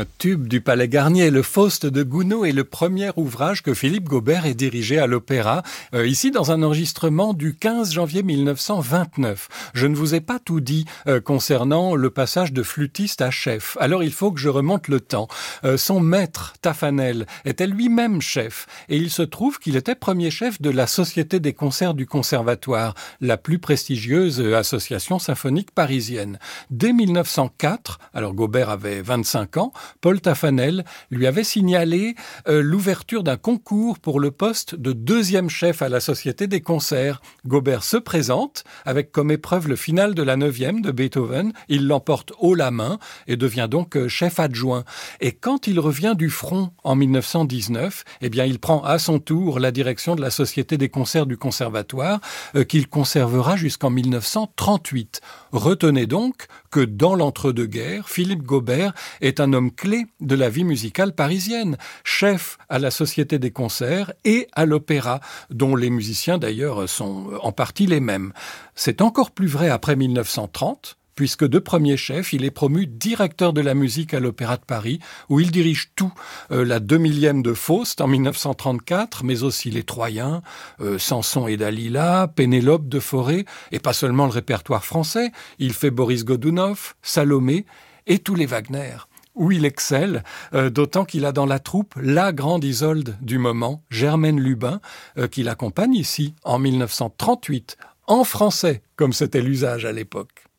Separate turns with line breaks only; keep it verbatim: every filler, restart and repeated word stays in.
Un tube du Palais Garnier, le Faust de Gounod est le premier ouvrage que Philippe Gaubert ait dirigé à l'Opéra, euh, ici dans un enregistrement du quinze janvier mille neuf cent vingt-neuf. Je ne vous ai pas tout dit euh, concernant le passage de flûtiste à chef, alors il faut que je remonte le temps. Euh, son maître, Taffanel, était lui-même chef, et il se trouve qu'il était premier chef de la Société des concerts du Conservatoire, la plus prestigieuse association symphonique parisienne. Dès mille neuf cent quatre, alors Gaubert avait vingt-cinq ans, Paul Taffanel lui avait signalé euh, l'ouverture d'un concours pour le poste de deuxième chef à la Société des concerts. Gaubert se présente avec comme épreuve le final de la neuvième de Beethoven. Il l'emporte haut la main et devient donc euh, chef adjoint. Et quand il revient du front en mille neuf cent dix-neuf, eh bien, il prend à son tour la direction de la Société des concerts du Conservatoire euh, qu'il conservera jusqu'en mille neuf cent trente-huit. Retenez donc que dans l'entre-deux-guerres, Philippe Gaubert est un homme clé de la vie musicale parisienne, chef à la Société des concerts et à l'Opéra, dont les musiciens d'ailleurs sont en partie les mêmes. C'est encore plus vrai après mille neuf cent trente, puisque de premier chef, il est promu directeur de la musique à l'Opéra de Paris, où il dirige tout, euh, la deux millième de Faust en mille neuf cent trente-quatre, mais aussi les Troyens, euh, Samson et Dalila, Pénélope de Forêt, et pas seulement le répertoire français, il fait Boris Godunov, Salomé et tous les Wagner, où il excelle, euh, d'autant qu'il a dans la troupe la grande Isolde du moment, Germaine Lubin, euh, qui l'accompagne ici en mille neuf cent trente-huit, en français, comme c'était l'usage à l'époque.